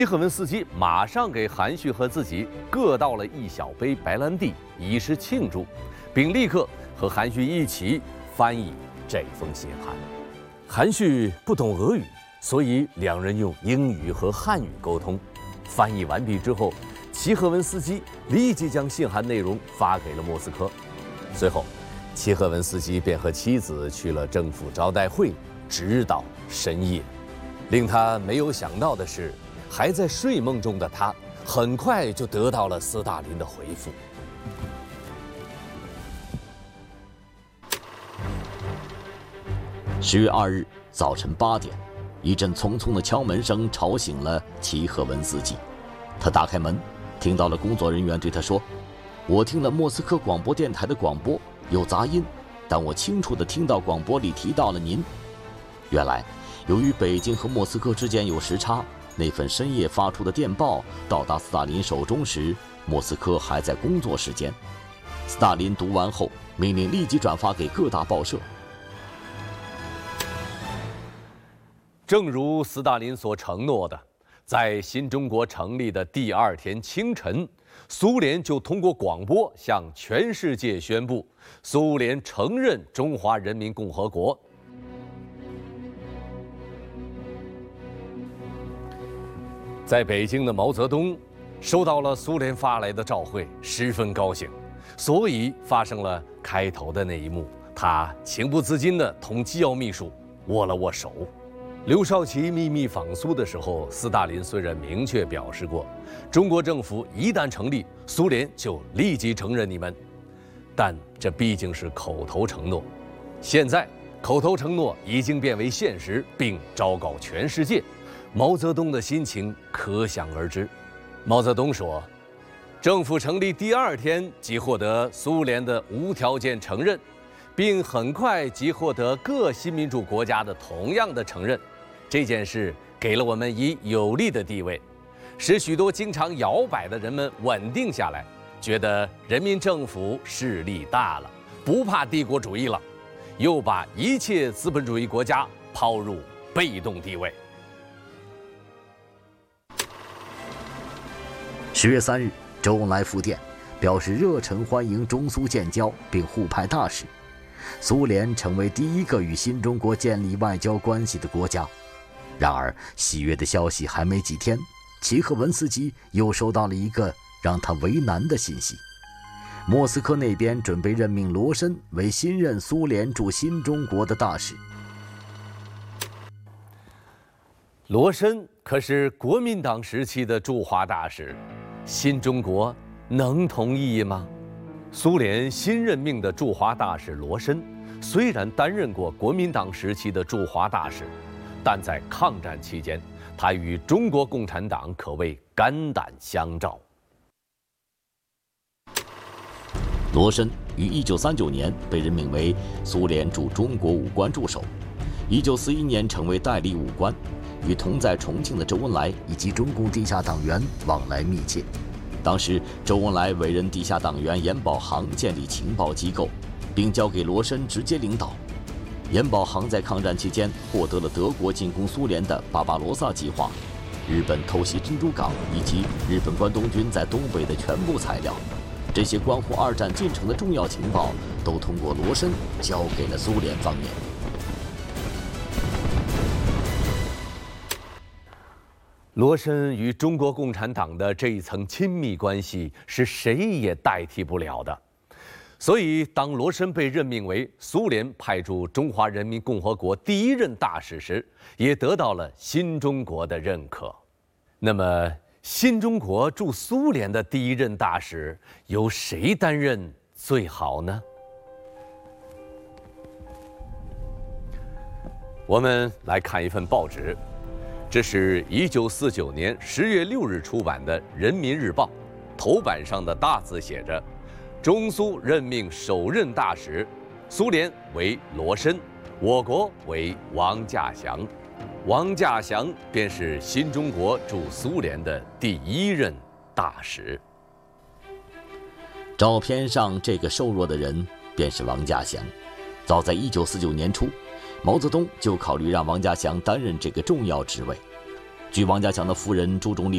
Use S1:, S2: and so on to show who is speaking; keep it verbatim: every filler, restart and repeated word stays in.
S1: 齐赫文斯基马上给韩旭和自己各倒了一小杯白兰地，以示庆祝，并立刻和韩旭一起翻译这封信函。韩旭不懂俄语，所以两人用英语和汉语沟通。翻译完毕之后，齐赫文斯基立即将信函内容发给了莫斯科。随后，齐赫文斯基便和妻子去了政府招待会，直到深夜。令他没有想到的是，还在睡梦中的他，很快就得到了斯大林的回复。
S2: 十月二日早晨八点，一阵匆匆的敲门声吵醒了齐赫文斯基。他打开门，听到了工作人员对他说：“我听了莫斯科广播电台的广播，有杂音，但我清楚地听到广播里提到了您。”原来，由于北京和莫斯科之间有时差，那份深夜发出的电报到达斯大林手中时，莫斯科还在工作时间。斯大林读完后，命令立即转发给各大报社。
S1: 正如斯大林所承诺的，在新中国成立的第二天清晨，苏联就通过广播向全世界宣布，苏联承认中华人民共和国。在北京的毛泽东收到了苏联发来的照会，十分高兴，所以发生了开头的那一幕。他情不自禁地同机要秘书握了握手。刘少奇秘密访苏的时候，斯大林虽然明确表示过，中国政府一旦成立，苏联就立即承认你们，但这毕竟是口头承诺。现在口头承诺已经变为现实，并昭告全世界，毛泽东的心情可想而知。毛泽东说，政府成立第二天即获得苏联的无条件承认，并很快即获得各新民主国家的同样的承认。这件事给了我们以有利的地位，使许多经常摇摆的人们稳定下来，觉得人民政府势力大了，不怕帝国主义了，又把一切资本主义国家抛入被动地位。
S2: 十月三日，周恩来复电，表示热忱欢迎中苏建交，并互派大使。苏联成为第一个与新中国建立外交关系的国家。然而，喜悦的消息还没几天，齐赫文斯基又收到了一个让他为难的信息：莫斯科那边准备任命罗申为新任苏联驻新中国的大使。
S1: 罗申可是国民党时期的驻华大使，新中国能同意吗？苏联新任命的驻华大使罗申，虽然担任过国民党时期的驻华大使，但在抗战期间，他与中国共产党可谓肝胆相照。
S2: 罗申于一九三九年被任命为苏联驻中国武官助手，一九四一年成为代理武官，与同在重庆的周恩来以及中共地下党员往来密切。当时，周恩来委任地下党员严保行建立情报机构，并交给罗申直接领导。严保行在抗战期间获得了德国进攻苏联的巴巴罗萨计划、日本偷袭珍珠港以及日本关东军在东北的全部材料。这些关乎二战进程的重要情报都通过罗申交给了苏联方面。
S1: 罗申与中国共产党的这一层亲密关系是谁也代替不了的。所以，当罗申被任命为苏联派驻中华人民共和国第一任大使时，也得到了新中国的认可。那么，新中国驻苏联的第一任大使由谁担任最好呢？我们来看一份报纸，这是一九四九年十月六日出版的《人民日报》，头版上的大字写着：中苏任命首任大使，苏联为罗申，我国为王稼祥。王稼祥便是新中国驻苏联的第一任大使。
S2: 照片上这个瘦弱的人便是王稼祥。早在一九四九年初，毛泽东就考虑让王稼祥担任这个重要职位。据王稼祥的夫人朱仲丽